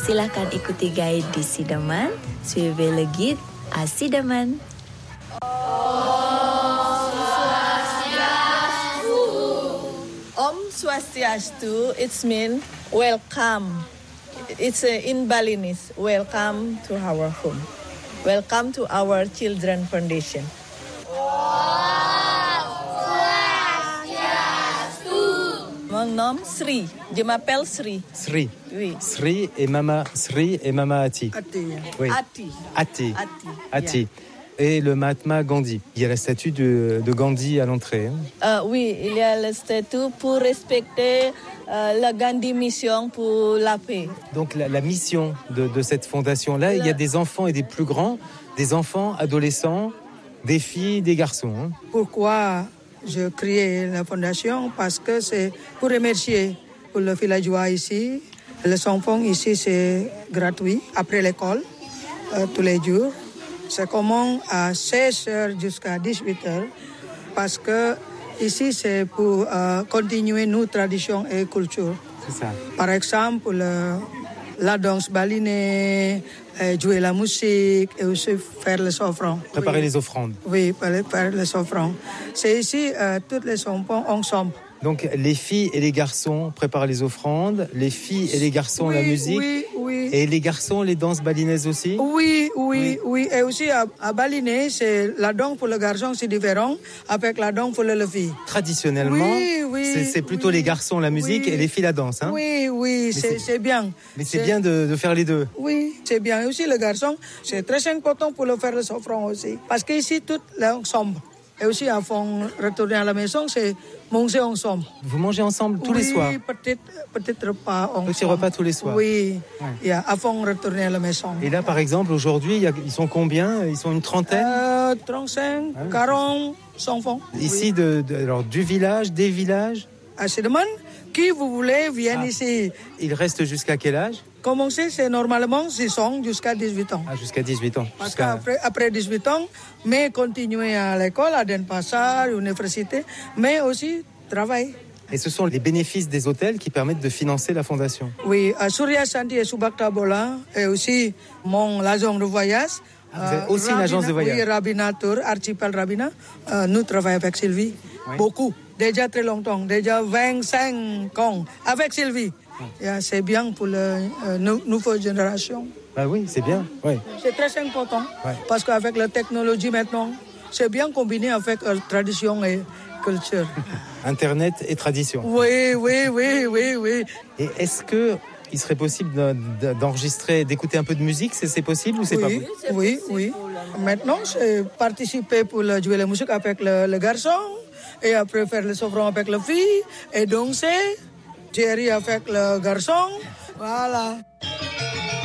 Silakan ikuti guide di Sidaman. Suivez le guide à Sidaman. Om Swastiastu, it means welcome. It's in Balinese, welcome to our home. Welcome to our Children Foundation. Mon nom Sri, je m'appelle Sri. Sri. Oui. Sri et Mama Ati. Ati. Oui. Ati. Ati. Yeah. Et le Mahatma Gandhi. Il y a la statue de Gandhi à l'entrée. Oui, il y a le statut pour respecter la Gandhi Mission pour la paix. Donc la mission de cette fondation-là, il y a des enfants et des plus grands, des enfants, adolescents, des filles, des garçons. Pourquoi je crée la fondation? Parce que c'est pour remercier pour le villageois ici. Les enfants ici, c'est gratuit après l'école, tous les jours. Ça commence à 16h jusqu'à 18h parce que ici, c'est pour continuer nos traditions et cultures. C'est ça. Par exemple, la danse balinée, jouer la musique et aussi faire les offrandes. Préparer les offrandes. Oui, faire les offrandes. C'est ici, toutes les enfants ensemble. Donc les filles et les garçons préparent les offrandes, les filles et les garçons la musique. Oui. Et les garçons, les danses balinaises aussi? Oui. Et aussi à Balinais, c'est la danse pour le garçon, c'est différent avec la danse pour le fille. Traditionnellement, c'est plutôt les garçons la musique et les filles la danse. Hein? Oui, c'est bien. Mais c'est bien de faire les deux. Oui, c'est bien. Et aussi le garçon, c'est très important pour le faire les offrandes aussi. Parce qu'ici, toutes les ensemble. Et aussi, avant de retourner à la maison, c'est manger ensemble. Vous mangez ensemble tous les soirs? Oui, petit repas ensemble. Petit repas tous les soirs? Oui, avant de retourner à la maison. Et là, par exemple, aujourd'hui, ils sont combien? Ils sont une trentaine? 35, 40 enfants. Ici, alors, du village, des villages? À Sidaman, qui vous voulez, viennent ici. Ils restent jusqu'à quel âge? Commencer, c'est normalement 6 ans jusqu'à 18 ans. Ah, jusqu'à 18 ans. Parce qu'après 18 ans, mais continuer à l'école, à Denpasar, à l'université, mais aussi travailler. Et ce sont les bénéfices des hôtels qui permettent de financer la fondation? Oui, à Surya Santi et Subakta Bola, et aussi l'agence de voyage. Vous avez aussi une agence de voyage? Oui, Rabina Tour, Archipel Rabina. Nous travaillons avec Sylvie, beaucoup. Déjà très longtemps, déjà 25 ans avec Sylvie. C'est bien pour la nouvelle génération. Ah oui, c'est bien. Ouais. C'est très important parce qu'avec la technologie maintenant, c'est bien combiné avec tradition et culture. Internet et tradition. Oui. Et est-ce que il serait possible d'enregistrer, d'écouter un peu de musique? C'est possible ou c'est pas possible? Oui. Maintenant, c'est participer pour jouer la musique avec le garçon et après faire les offrandes avec la fille et danser. Thierry avec le garçon. Voilà.